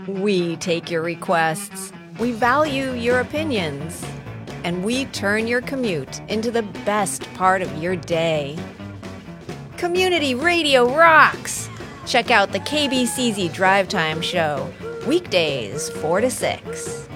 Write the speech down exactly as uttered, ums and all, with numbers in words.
We take your requests. We value your opinions. And we turn your commute into the best part of your day. Community radio rocks! Check out the K B C Z Drive Time Show, weekdays four to six.